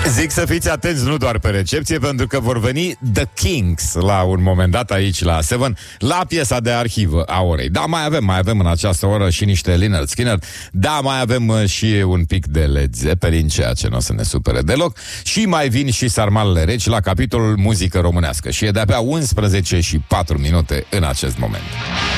Zic să fiți atenți nu doar pe recepție, pentru că vor veni The Kinks la un moment dat aici la Seven, la piesa de arhivă a orei. Da, mai avem în această oră și niște Lynyrd Skynyrd. Da, mai avem și un pic de Led Zeppelin, ceea ce nu o să ne supere deloc. Și mai vin și sarmalele reci la capitolul muzică românească. Și e de-abia 11 și 4 minute în acest moment.